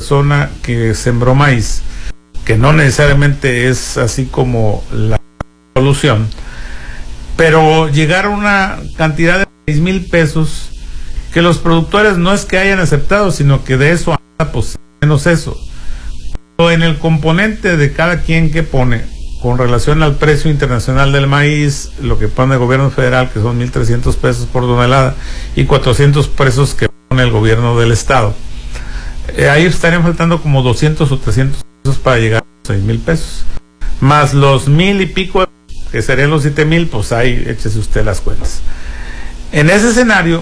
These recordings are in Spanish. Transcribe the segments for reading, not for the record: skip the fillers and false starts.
persona que sembró maíz, que no necesariamente es así como la solución, pero llegar a una cantidad de 6,000 pesos que los productores no es que hayan aceptado, sino que de eso anda, pues menos eso. Pero en el componente de cada quien que pone con relación al precio internacional del maíz, lo que pone el gobierno federal, que son 1,300 pesos por tonelada, y 400 pesos que pone el gobierno del estado, ahí estarían faltando como 200 o 300 pesos para llegar a 6,000 pesos, más los 1,000 y pico, que serían los 7,000, pues ahí échese usted las cuentas. En ese escenario,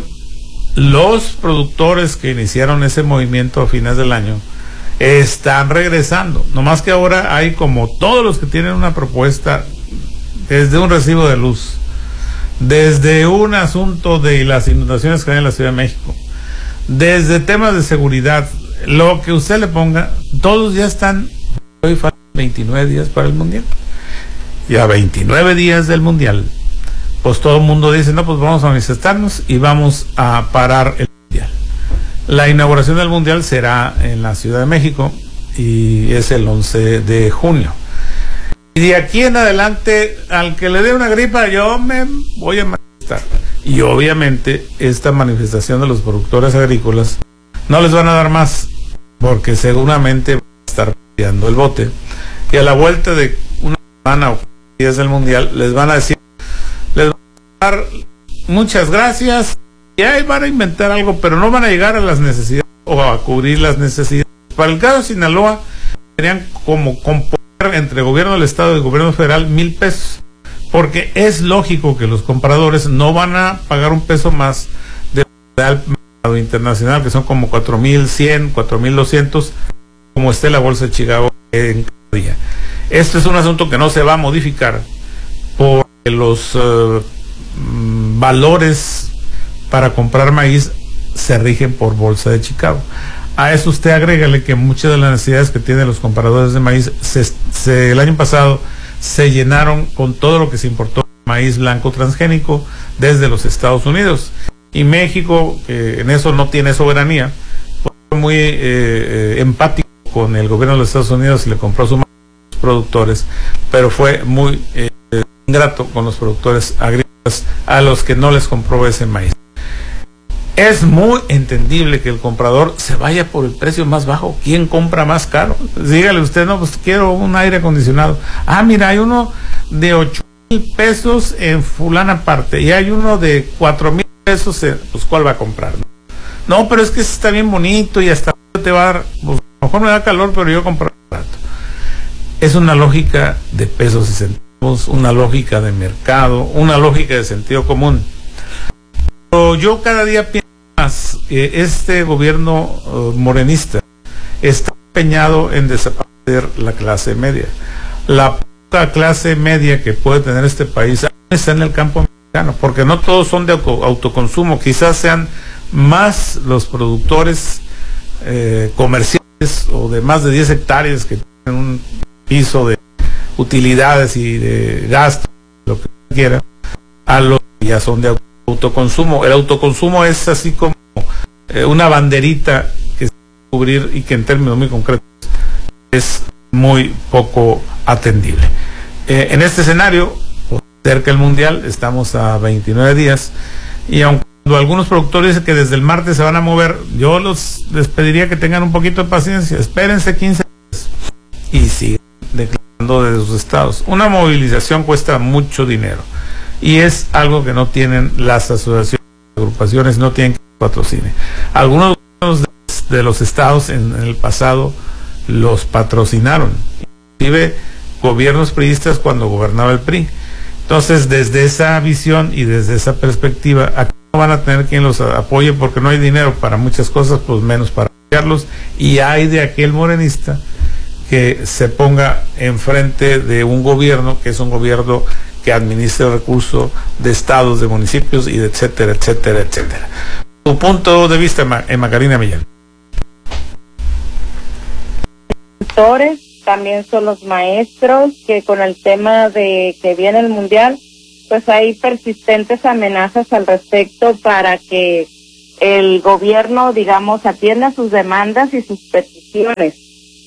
los productores que iniciaron ese movimiento a fines del año están regresando, nomás que ahora hay, como todos los que tienen una propuesta, desde un recibo de luz, desde un asunto de las inundaciones que hay en la Ciudad de México, desde temas de seguridad, lo que usted le ponga, todos ya están. Hoy faltan 29 días para el Mundial, y a 29 días del Mundial, pues todo el mundo dice, no, pues vamos a manifestarnos y vamos a parar el Mundial. La inauguración del Mundial será en la Ciudad de México y es el 11 de junio. Y de aquí en adelante, al que le dé una gripa, yo me voy a manifestar. Y obviamente esta manifestación de los productores agrícolas no les van a dar más, porque seguramente van a estar peleando el bote. Y a la vuelta de una semana o días del Mundial, les van a decir, les van a dar muchas gracias, y ahí van a inventar algo, pero no van a llegar a las necesidades o a cubrir las necesidades. Para el caso de Sinaloa, serían como componer entre el gobierno del estado y el gobierno federal 1,000 pesos, porque es lógico que los compradores no van a pagar un peso más del mercado internacional, que son como 4,100, 4,200, como esté la bolsa de Chicago en cada día. Esto es un asunto que no se va a modificar, porque los valores para comprar maíz se rigen por bolsa de Chicago. A eso usted agrégale que muchas de las necesidades que tienen los compradores de maíz el año pasado se llenaron con todo lo que se importó maíz blanco transgénico desde los Estados Unidos, y México en eso no tiene soberanía, fue muy empático con el gobierno de los Estados Unidos y le compró su maíz a los productores, pero fue muy ingrato con los productores agrícolas a los que no les compró ese maíz. Es muy entendible que el comprador se vaya por el precio más bajo. ¿Quién compra más caro? Dígale usted, no, pues quiero un aire acondicionado. Ah, mira, hay uno de 8,000 pesos en fulana parte, y hay uno de 4,000 pesos, pues ¿cuál va a comprar? No, pero es que está bien bonito y hasta te va a dar, pues, a lo mejor me da calor, pero yo compro barato. Es una lógica de pesos y centavos, una lógica de mercado, una lógica de sentido común. Pero yo cada día pienso más que este gobierno morenista está empeñado en desaparecer la clase media. La poca clase media que puede tener este país está en el campo mexicano, porque no todos son de autoconsumo, quizás sean más los productores comerciales o de más de 10 hectáreas que tienen un piso de utilidades y de gastos, lo que quiera, a los que ya son de autoconsumo. El autoconsumo es así como una banderita que se puede cubrir y que en términos muy concretos es muy poco atendible. En este escenario, cerca del Mundial, estamos a 29 días, y aunque algunos productores dicen que desde el martes se van a mover, yo les pediría que tengan un poquito de paciencia, espérense 15 días y sigan declarando desde sus estados. Una movilización cuesta mucho dinero, y es algo que no tienen las asociaciones, agrupaciones, no tienen que patrocine. Algunos de los estados en el pasado los patrocinaron, inclusive gobiernos priistas cuando gobernaba el PRI. Entonces, desde esa visión y desde esa perspectiva, aquí no van a tener quien los apoye, porque no hay dinero para muchas cosas, pues menos para apoyarlos, y hay de aquel morenista que se ponga enfrente de un gobierno que es un gobierno que administra recursos de estados, de municipios y de etcétera, etcétera, etcétera. Tu punto de vista, Macarena Millán. También son los maestros, que con el tema de que viene el Mundial, pues hay persistentes amenazas al respecto para que el gobierno, digamos, atienda sus demandas y sus peticiones.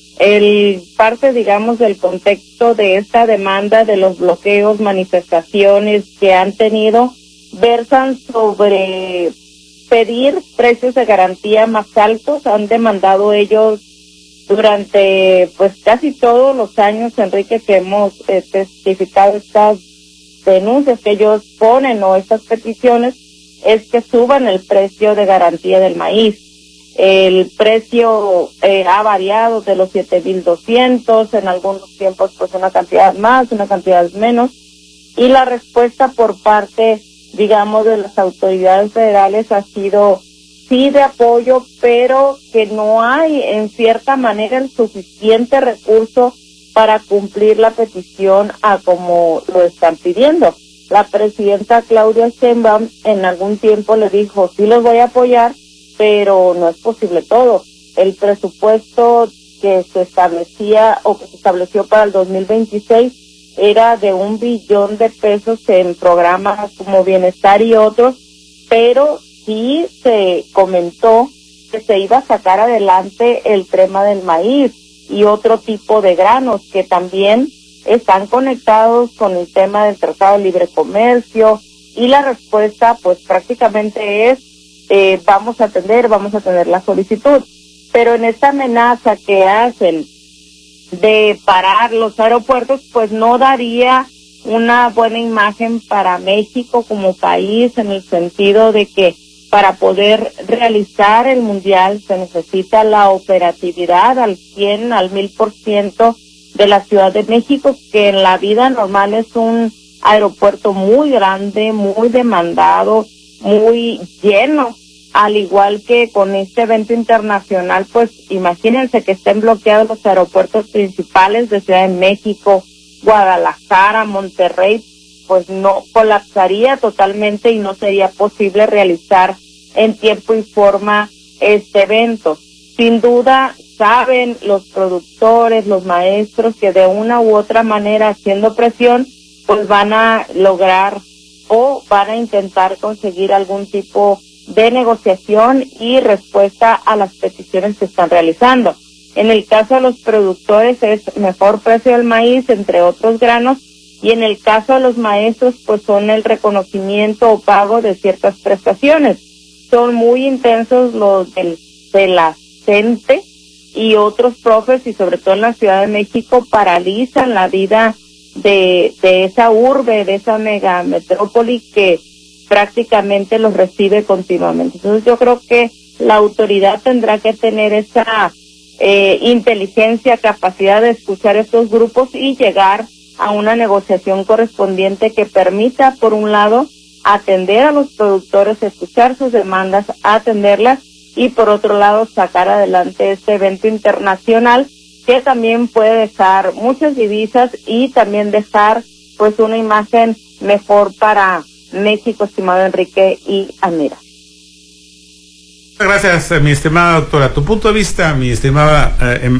Parte, digamos, del contexto de esta demanda, de los bloqueos, manifestaciones que han tenido, versan sobre pedir precios de garantía más altos. Han demandado ellos durante pues casi todos los años, Enrique, que hemos testificado estas denuncias que ellos ponen o estas peticiones, es que suban el precio de garantía del maíz. El precio ha variado de los 7,200, en algunos tiempos pues una cantidad más, una cantidad menos, y la respuesta por parte, digamos, de las autoridades federales ha sido sí de apoyo, pero que no hay en cierta manera el suficiente recurso para cumplir la petición a como lo están pidiendo. La presidenta Claudia Sheinbaum en algún tiempo le dijo, sí los voy a apoyar, pero no es posible todo. El presupuesto que se establecía o que se estableció para el 2026 era de 1 billón de pesos en programas como Bienestar y otros, pero sí se comentó que se iba a sacar adelante el tema del maíz y otro tipo de granos que también están conectados con el tema del Tratado de Libre Comercio, y la respuesta pues prácticamente es vamos a tener la solicitud. Pero en esta amenaza que hacen de parar los aeropuertos, pues no daría una buena imagen para México como país, en el sentido de que para poder realizar el mundial se necesita la operatividad al 100, al 1000% de la Ciudad de México, que en la vida normal es un aeropuerto muy grande, muy demandado, muy lleno, al igual que con este evento internacional. Pues imagínense que estén bloqueados los aeropuertos principales de Ciudad de México, Guadalajara, Monterrey, pues no, colapsaría totalmente y no sería posible realizar en tiempo y forma este evento. Sin duda, saben los productores, los maestros, que de una u otra manera, haciendo presión, pues van a lograr o van a intentar conseguir algún tipo de negociación y respuesta a las peticiones que están realizando. En el caso de los productores es mejor precio del maíz, entre otros granos, y en el caso de los maestros pues son el reconocimiento o pago de ciertas prestaciones. Son muy intensos los de la CENTE y otros profes, y sobre todo en la Ciudad de México paralizan la vida de esa urbe, de esa mega metrópoli que prácticamente los recibe continuamente. Entonces yo creo que la autoridad tendrá que tener esa inteligencia, capacidad de escuchar estos grupos y llegar a una negociación correspondiente que permita, por un lado, atender a los productores, escuchar sus demandas, atenderlas, y por otro lado sacar adelante este evento internacional que también puede dejar muchas divisas y también dejar pues una imagen mejor para México, estimado Enrique y Amira. Gracias, mi estimada doctora. Tu punto de vista, mi estimada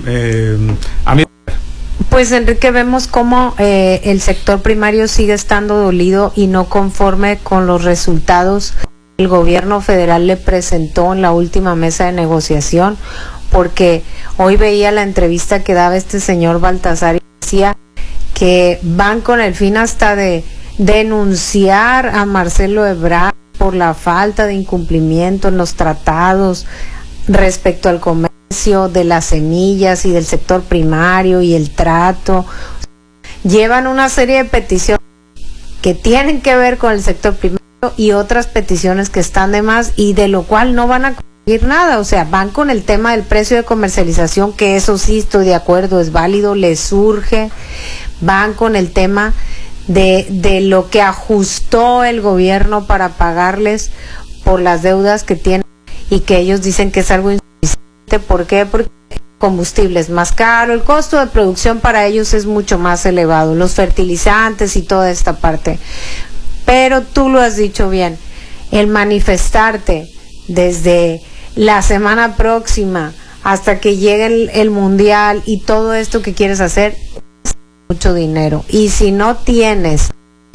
Amira. Pues Enrique, vemos cómo el sector primario sigue estando dolido y no conforme con los resultados que el gobierno federal le presentó en la última mesa de negociación, porque hoy veía la entrevista que daba este señor Baltasar y decía que van con el fin hasta de denunciar a Marcelo Ebrard por la falta de incumplimiento en los tratados respecto al comercio de las semillas y del sector primario y el trato. Llevan una serie de peticiones que tienen que ver con el sector primario y otras peticiones que están de más y de lo cual no van a conseguir nada. O sea, van con el tema del precio de comercialización, que eso sí estoy de acuerdo, es válido, les surge. Van con el tema de lo que ajustó el gobierno para pagarles por las deudas que tienen y que ellos dicen que es algo insuficiente. ¿Por qué? Porque el combustible es más caro, el costo de producción para ellos es mucho más elevado, los fertilizantes y toda esta parte. Pero tú lo has dicho bien, el manifestarte desde la semana próxima hasta que llegue el mundial y todo esto que quieres hacer, mucho dinero, y si no tienes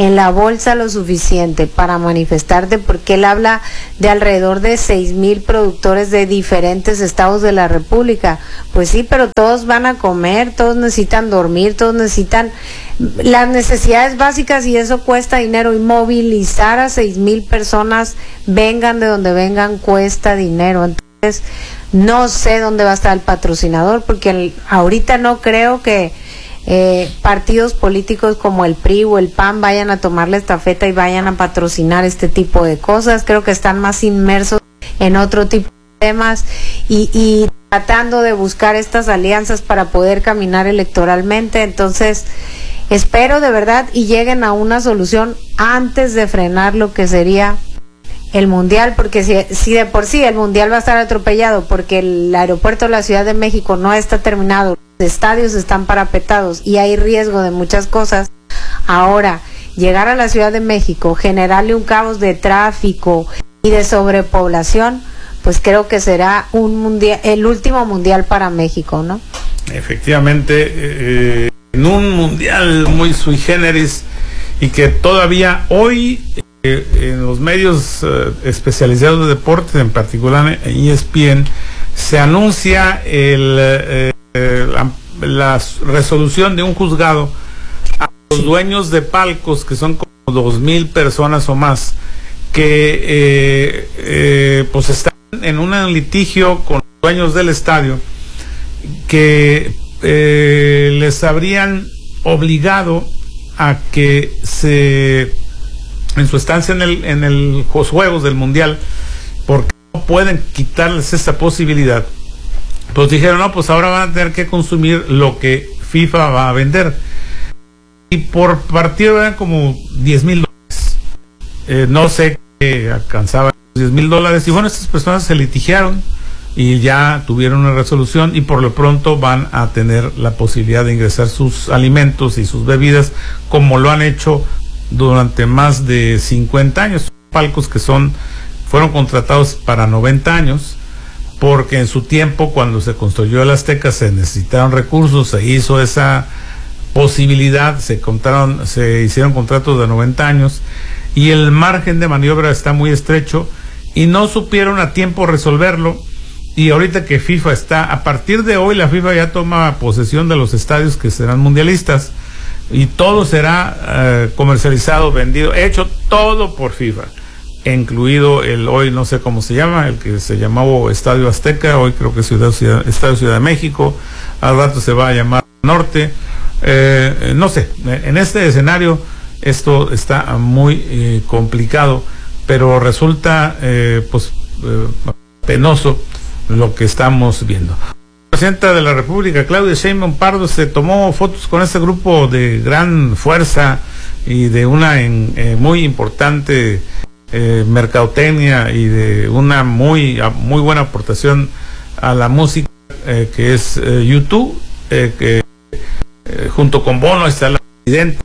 en la bolsa lo suficiente para manifestarte, porque él habla de alrededor de 6,000 productores de diferentes estados de la República. Pues sí, pero todos van a comer, todos necesitan dormir, todos necesitan las necesidades básicas, y eso cuesta dinero, y movilizar a 6,000 personas, vengan de donde vengan, cuesta dinero. Entonces no sé dónde va a estar el patrocinador, porque ahorita no creo que partidos políticos como el PRI o el PAN vayan a tomar la estafeta y vayan a patrocinar este tipo de cosas. Creo que están más inmersos en otro tipo de temas y tratando de buscar estas alianzas para poder caminar electoralmente. Entonces espero de verdad y lleguen a una solución antes de frenar lo que sería el Mundial, porque si de por sí el Mundial va a estar atropellado porque el aeropuerto de la Ciudad de México no está terminado, los estadios están parapetados y hay riesgo de muchas cosas, ahora llegar a la Ciudad de México, generarle un caos de tráfico y de sobrepoblación, pues creo que será un mundial, el último Mundial para México, ¿no? Efectivamente, en un Mundial muy sui generis, y que todavía hoy en los medios especializados de deportes, en particular en ESPN, se anuncia la resolución de un juzgado a los dueños de palcos, que son como 2,000 personas o más, que pues están en un litigio con los dueños del estadio, que les habrían obligado a que en su estancia en los juegos del Mundial, porque no pueden quitarles esa posibilidad, pues dijeron, no, pues ahora van a tener que consumir lo que FIFA va a vender, y por partido eran como $10,000, no sé qué alcanzaba $10,000, y bueno, estas personas se litigiaron y ya tuvieron una resolución, y por lo pronto van a tener la posibilidad de ingresar sus alimentos y sus bebidas, como lo han hecho durante más de 50 años, palcos que fueron contratados para 90 años, porque en su tiempo, cuando se construyó el Azteca, se necesitaron recursos, se hizo esa posibilidad, se hicieron contratos de 90 años, y el margen de maniobra está muy estrecho, y no supieron a tiempo resolverlo. Y ahorita que FIFA a partir de hoy la FIFA ya toma posesión de los estadios que serán mundialistas, y todo será comercializado, vendido, hecho todo por FIFA, incluido hoy no sé cómo se llama, el que se llamaba Estadio Azteca, hoy creo que es Estadio Ciudad de México, al rato se va a llamar Norte, no sé, en este escenario esto está muy complicado, pero resulta penoso lo que estamos viendo. La presidenta de la República, Claudia Sheinbaum Pardo, se tomó fotos con este grupo de gran fuerza y de una muy importante mercadotecnia, y de una muy buena aportación a la música, que es YouTube, que junto con Bono está la presidenta,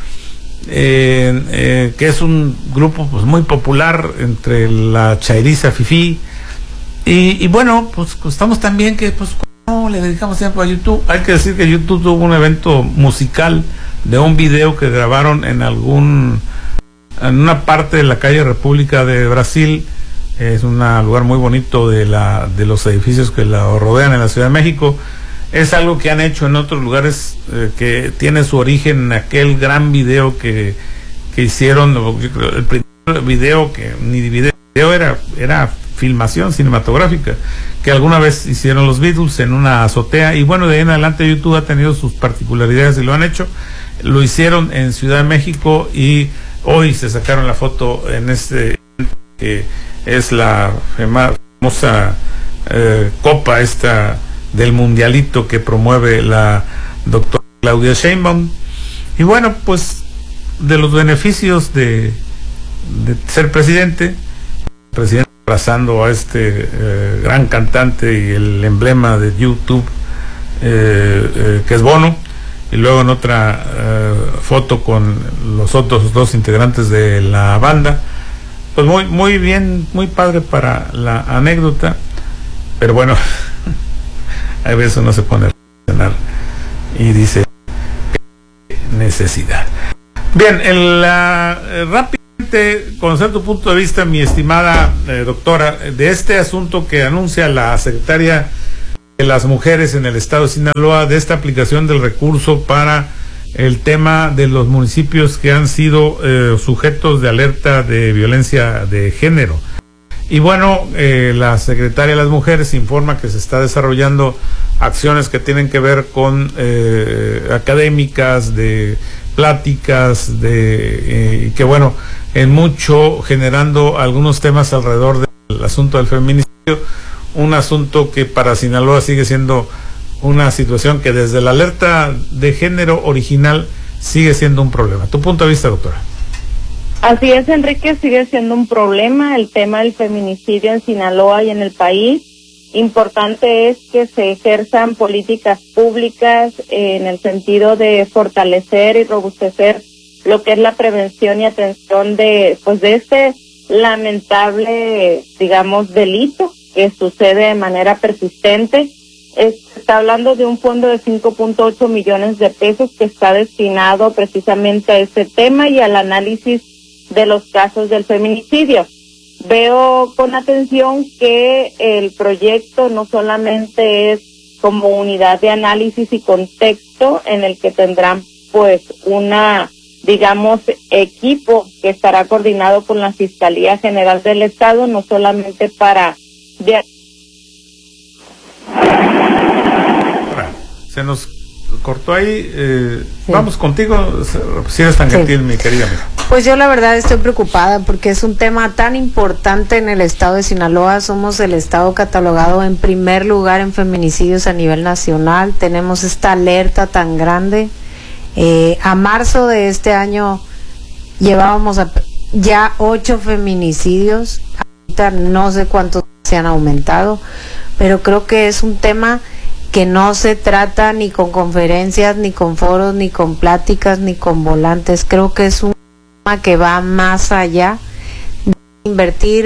que es un grupo pues muy popular entre la chairiza fifí, y bueno, pues estamos también que pues no le dedicamos tiempo a YouTube. Hay que decir que YouTube tuvo un evento musical de un video que grabaron en una parte de la calle República de Brasil. Es un lugar muy bonito de los edificios que la rodean en la Ciudad de México. Es algo que han hecho en otros lugares, que tiene su origen en aquel gran video que hicieron, el primer video que ni video era filmación cinematográfica, que alguna vez hicieron los Beatles en una azotea, y bueno, de ahí en adelante YouTube ha tenido sus particularidades y lo han hecho. Lo hicieron en Ciudad de México, y hoy se sacaron la foto en que es la famosa copa esta del mundialito que promueve la doctora Claudia Sheinbaum. Y bueno, pues de los beneficios de ser presidente abrazando a este gran cantante y el emblema de YouTube, que es Bono, y luego en otra foto con los otros dos integrantes de la banda. Pues muy bien, muy padre para la anécdota, pero bueno, a veces uno se pone a reflexionar y dice, ¿qué necesidad? Bien, rápidamente conocer tu punto de vista, mi estimada doctora, de este asunto que anuncia la secretaria de las mujeres en el estado de Sinaloa, de esta aplicación del recurso para el tema de los municipios que han sido sujetos de alerta de violencia de género. Y bueno, la secretaria de las mujeres informa que se está desarrollando acciones que tienen que ver con académicas, de pláticas, que bueno, en mucho generando algunos temas alrededor del asunto del feminicidio, un asunto que para Sinaloa sigue siendo una situación que desde la alerta de género original sigue siendo un problema. ¿Tu punto de vista, doctora? Así es, Enrique, sigue siendo un problema el tema del feminicidio en Sinaloa y en el país. Importante es que se ejerzan políticas públicas en el sentido de fortalecer y robustecer lo que es la prevención y atención de este lamentable, digamos, delito que sucede de manera persistente. Se está hablando de un fondo de 5.8 millones de pesos que está destinado precisamente a este tema y al análisis de los casos del feminicidio. Veo con atención que el proyecto no solamente es como unidad de análisis y contexto en el que tendrán equipo que estará coordinado con la Fiscalía General del Estado, no solamente para... Se nos cortó ahí, sí. Vamos contigo, si eres tan gentil, mi querida amiga. Pues yo la verdad estoy preocupada porque es un tema tan importante en el estado de Sinaloa. Somos el estado catalogado en primer lugar en feminicidios a nivel nacional. Tenemos esta alerta tan grande. A marzo de este año llevábamos ya 8 feminicidios. Ahorita no sé cuántos se han aumentado, pero creo que es un tema que no se trata ni con conferencias, ni con foros, ni con pláticas, ni con volantes. Creo que es un tema que va más allá de invertir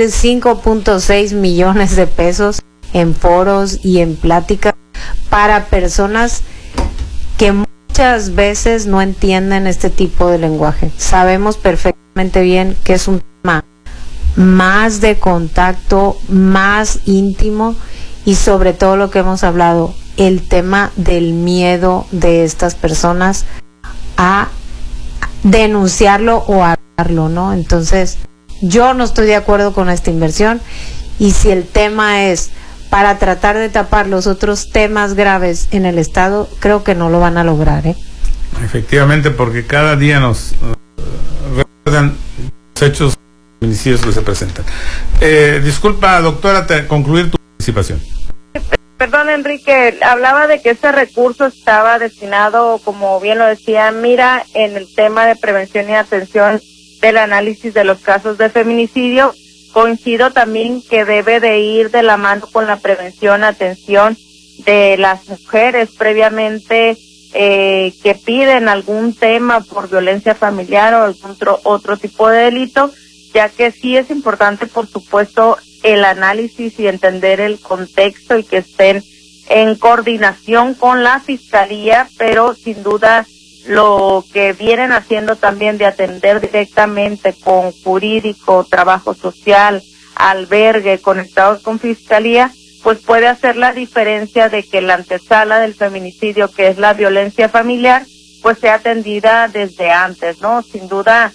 5.6 millones de pesos en foros y en pláticas para personas que muchas veces no entienden este tipo de lenguaje. Sabemos perfectamente bien que es un tema más de contacto, más íntimo y sobre todo lo que hemos hablado, el tema del miedo de estas personas a denunciarlo o a hablarlo, ¿no? Entonces, yo no estoy de acuerdo con esta inversión y si el tema es para tratar de tapar los otros temas graves en el Estado, creo que no lo van a lograr, ¿eh? Efectivamente, porque cada día nos recuerdan los hechos feminicidios que se presentan. Disculpa, doctora, concluir tu participación. Perdón, Enrique, hablaba de que este recurso estaba destinado, como bien lo decía, mira, en el tema de prevención y atención del análisis de los casos de feminicidio. Coincido también que debe de ir de la mano con la prevención, atención de las mujeres previamente que piden algún tema por violencia familiar o algún otro tipo de delito, ya que sí es importante, por supuesto, el análisis y entender el contexto y que estén en coordinación con la Fiscalía, pero sin duda lo que vienen haciendo también de atender directamente con jurídico, trabajo social, albergue, conectados con Fiscalía, pues puede hacer la diferencia de que la antesala del feminicidio, que es la violencia familiar, pues sea atendida desde antes, ¿no? Sin duda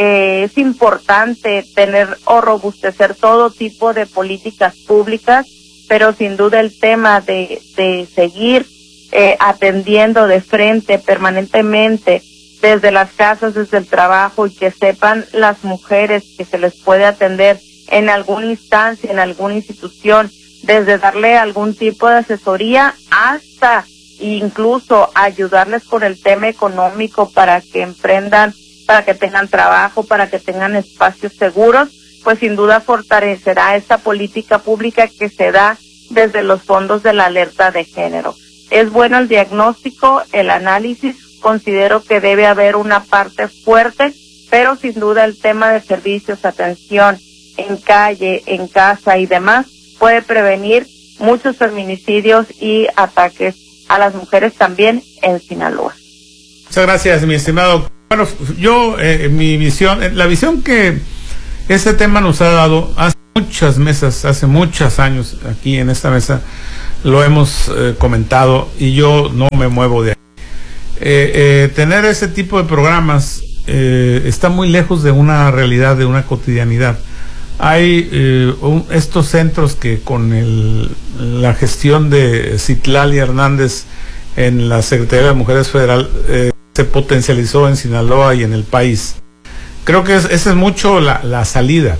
es importante tener o robustecer todo tipo de políticas públicas, pero sin duda el tema de seguir atendiendo de frente permanentemente desde las casas, desde el trabajo, y que sepan las mujeres que se les puede atender en alguna instancia, en alguna institución, desde darle algún tipo de asesoría hasta incluso ayudarles con el tema económico para que emprendan, para que tengan trabajo, para que tengan espacios seguros, pues sin duda fortalecerá esta política pública que se da desde los fondos de la alerta de género. Es bueno el diagnóstico, el análisis, considero que debe haber una parte fuerte, pero sin duda el tema de servicios, atención en calle, en casa y demás, puede prevenir muchos feminicidios y ataques a las mujeres también en Sinaloa. Muchas gracias, mi estimado Bueno, yo, mi visión, la visión que este tema nos ha dado hace muchas mesas, hace muchos años, aquí en esta mesa lo hemos comentado y yo no me muevo de ahí. Tener ese tipo de programas está muy lejos de una realidad, de una cotidianidad. Hay estos centros que con la gestión de Citlali Hernández en la Secretaría de Mujeres Federal se potencializó en Sinaloa y en el país. Creo que esa es mucho la salida.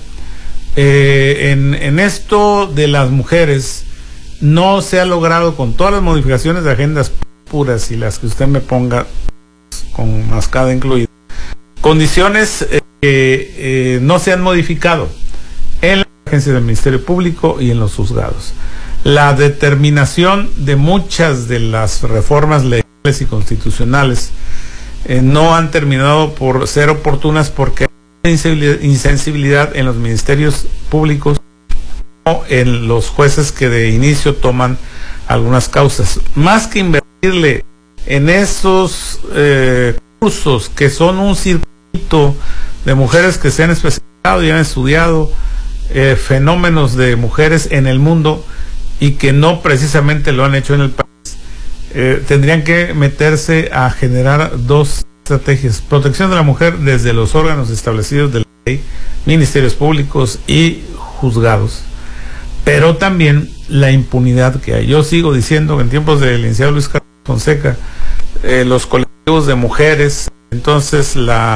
En esto de las mujeres no se ha logrado, con todas las modificaciones de agendas puras y las que usted me ponga, con mascada incluida, condiciones que no se han modificado en la agencia del Ministerio Público y en los juzgados. La determinación de muchas de las reformas legales y constitucionales no han terminado por ser oportunas porque hay insensibilidad en los ministerios públicos o en los jueces que de inicio toman algunas causas. Más que invertirle en esos cursos que son un circuito de mujeres que se han especializado y han estudiado fenómenos de mujeres en el mundo y que no precisamente lo han hecho en el país, tendrían que meterse a generar dos estrategias: protección de la mujer desde los órganos establecidos de la ley, ministerios públicos y juzgados, pero también la impunidad que hay. Yo sigo diciendo que en tiempos del licenciado Luis Carlos Fonseca, los colectivos de mujeres, entonces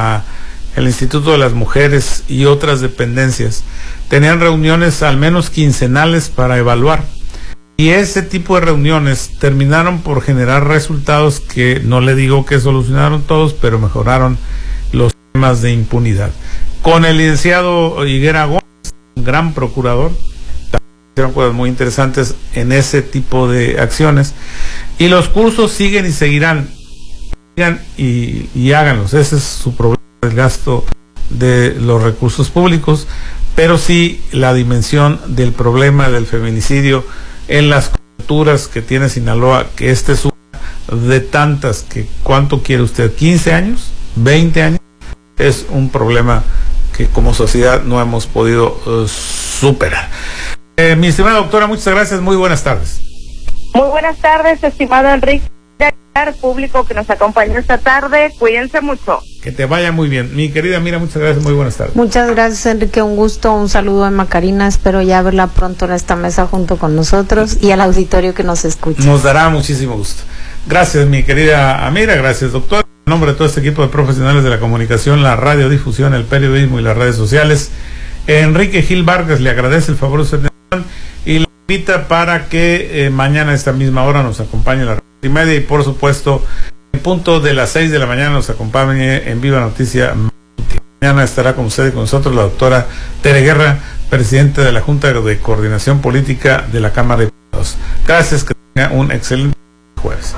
el Instituto de las Mujeres y otras dependencias tenían reuniones al menos quincenales para evaluar, y ese tipo de reuniones terminaron por generar resultados que no le digo que solucionaron todos, pero mejoraron los temas de impunidad. Con el licenciado Higuera Gómez, un gran procurador, hicieron cosas muy interesantes en ese tipo de acciones, y los cursos siguen y seguirán. Sigan y háganlos. Ese es su problema, el gasto de los recursos públicos, pero sí la dimensión del problema del feminicidio en las culturas que tiene Sinaloa, que es una de tantas que, ¿cuánto quiere usted? ¿15 años? ¿20 años? Es un problema que como sociedad no hemos podido superar. Mi estimada doctora, muchas gracias, muy buenas tardes. Muy buenas tardes, estimado Enrique, público que nos acompaña esta tarde, cuídense mucho. Que te vaya muy bien. Mi querida Mira, muchas gracias, muy buenas tardes. Muchas gracias, Enrique, un gusto, un saludo a Macarena, espero ya verla pronto en esta mesa junto con nosotros y al auditorio que nos escucha. Nos dará muchísimo gusto. Gracias, mi querida Amira, gracias, doctor. En nombre de todo este equipo de profesionales de la comunicación, la radiodifusión, el periodismo y las redes sociales, Enrique Gil Vargas le agradece el favor de su atención y le invita para que mañana a esta misma hora nos acompañe a las 7:30 y por supuesto en punto de las 6 de la mañana nos acompañe en Viva Noticia. Mañana estará con usted y con nosotros la doctora Tere Guerra, presidenta de la Junta de Coordinación Política de la Cámara de Diputados. Gracias, que tenga un excelente jueves.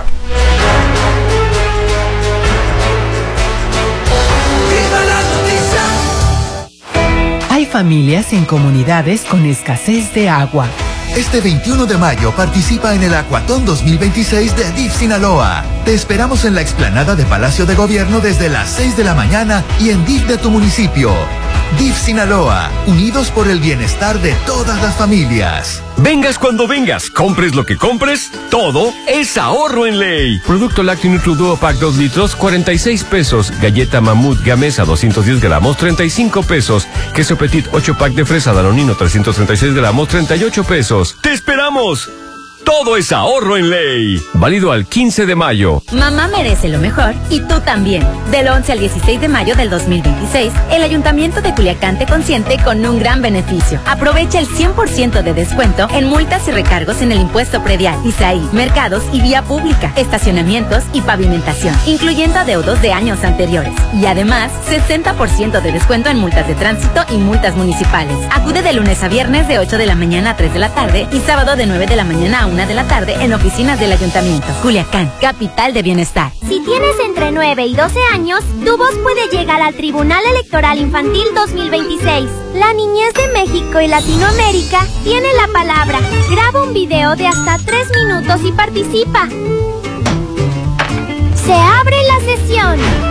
Hay familias en comunidades con escasez de agua. Este 21 de mayo participa en el Acuatón 2026 de DIF Sinaloa. Te esperamos en la explanada de Palacio de Gobierno desde las 6 de la mañana y en DIF de tu municipio. DIF Sinaloa, unidos por el bienestar de todas las familias. Vengas cuando vengas, compres lo que compres, todo es ahorro en ley. Producto lácteo Nutri-Duo Pack 2 litros, 46 pesos. Galleta Mamut Gamesa 210 gramos, 35 pesos. Queso Petit 8 pack de fresa Danonino 336 gramos, 38 pesos. ¡Te esperamos! Todo es ahorro en ley. Válido al 15 de mayo. Mamá merece lo mejor y tú también. Del 11 al 16 de mayo del 2026, el Ayuntamiento de Culiacán te consiente con un gran beneficio. Aprovecha el 100% de descuento en multas y recargos en el impuesto predial, ISAI, mercados y vía pública, estacionamientos y pavimentación, incluyendo adeudos de años anteriores. Y además, 60% de descuento en multas de tránsito y multas municipales. Acude de lunes a viernes de 8 de la mañana a 3 de la tarde y sábado de 9 de la mañana a 1 de la tarde en oficinas del Ayuntamiento. Culiacán, capital de bienestar. Si tienes entre 9 y 12 años, tu voz puede llegar al Tribunal Electoral Infantil 2026. La niñez de México y Latinoamérica tiene la palabra. Graba un video de hasta 3 minutos y participa. Se abre la sesión.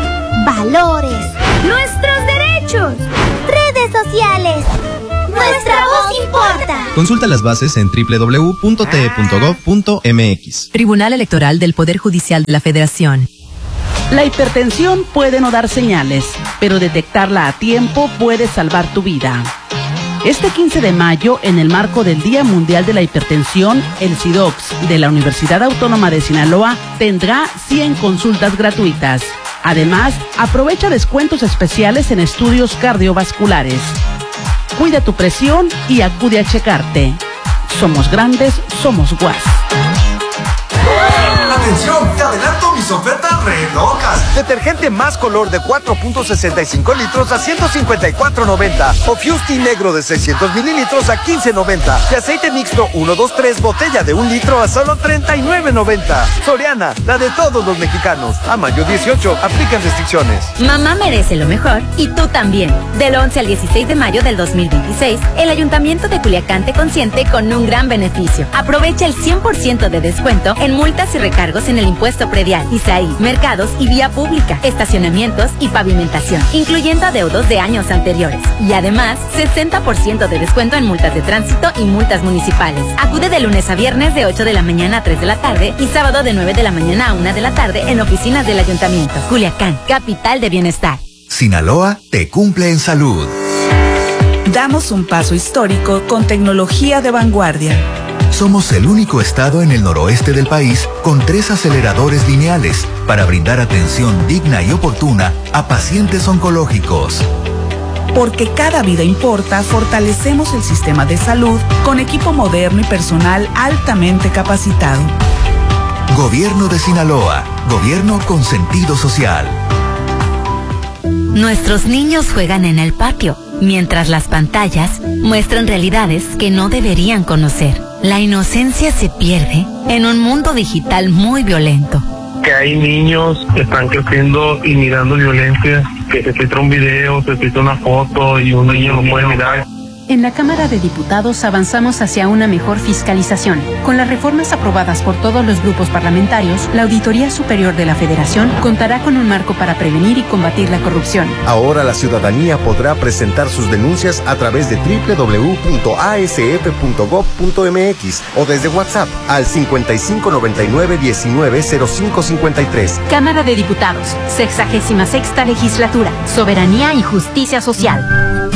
valores, nuestros derechos, redes sociales. Nuestra voz importa. Consulta las bases en www.te.gov.mx. Tribunal Electoral del Poder Judicial de la Federación. La hipertensión puede no dar señales, pero detectarla a tiempo puede salvar tu vida. Este 15 de mayo, en el marco del Día Mundial de la Hipertensión, el SIDOX de la Universidad Autónoma de Sinaloa tendrá 100 consultas gratuitas. Además, aprovecha descuentos especiales en estudios cardiovasculares. Cuida tu presión y acude a checarte. Somos grandes, somos GUAS. ¡Atención! ¡Te adelanto mis ofertas re locas! Detergente más color de 4.65 litros a 154.90. O Fusti negro de 600 mililitros a 15.90. Y aceite mixto 123 botella de 1 litro a solo 39.90. Soriana, la de todos los mexicanos. A mayo 18, aplican restricciones. Mamá merece lo mejor y tú también. Del 11 al 16 de mayo del 2026, el Ayuntamiento de Culiacán te consiente con un gran beneficio. Aprovecha el 100% de descuento en multas y recargos en el impuesto predial, ISAI, mercados y vía pública, estacionamientos y pavimentación, incluyendo adeudos de años anteriores. Y además, 60% de descuento en multas de tránsito y multas municipales. Acude de lunes a viernes de 8 de la mañana a 3 de la tarde y sábado de 9 de la mañana a 1 de la tarde en oficinas del Ayuntamiento. Culiacán, capital de bienestar. Sinaloa te cumple en salud. Damos un paso histórico con tecnología de vanguardia. Somos el único estado en el noroeste del país con 3 aceleradores lineales para brindar atención digna y oportuna a pacientes oncológicos. Porque cada vida importa, fortalecemos el sistema de salud con equipo moderno y personal altamente capacitado. Gobierno de Sinaloa, gobierno con sentido social. Nuestros niños juegan en el patio, mientras las pantallas muestran realidades que no deberían conocer. La inocencia se pierde en un mundo digital muy violento. Que hay niños que están creciendo y mirando violencia, que se filtra un video, se filtra una foto y un niño lo puede mirar. En la Cámara de Diputados avanzamos hacia una mejor fiscalización. Con las reformas aprobadas por todos los grupos parlamentarios, la Auditoría Superior de la Federación contará con un marco para prevenir y combatir la corrupción. Ahora la ciudadanía podrá presentar sus denuncias a través de www.asf.gov.mx o desde WhatsApp al 5599-190553. Cámara de Diputados, 66ª Legislatura, Soberanía y Justicia Social.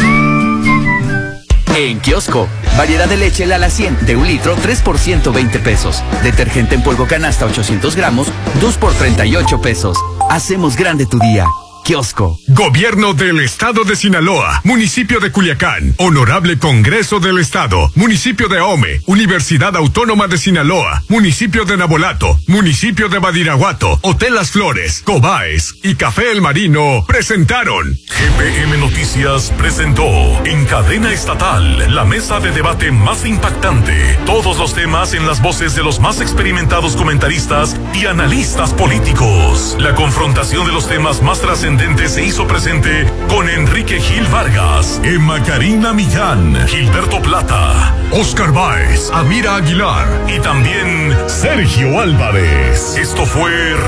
En Kiosco, variedad de leche Lala 100 de 1 litro, 3 por 120 pesos. Detergente en polvo canasta 800 gramos, 2 por 38 pesos. Hacemos grande tu día. Kiosco. Gobierno del Estado de Sinaloa, Municipio de Culiacán, Honorable Congreso del Estado, Municipio de Ahome, Universidad Autónoma de Sinaloa, Municipio de Nabolato, Municipio de Badiraguato, Hotel Las Flores, Cobaes y Café El Marino presentaron. GPM Noticias presentó en cadena estatal la mesa de debate más impactante. Todos los temas en las voces de los más experimentados comentaristas y analistas políticos. La confrontación de los temas más trascendentes se hizo presente con Enrique Gil Vargas, Emma Karina Millán, Gilberto Plata, Oscar Báez, Amira Aguilar y también Sergio Álvarez. Esto fue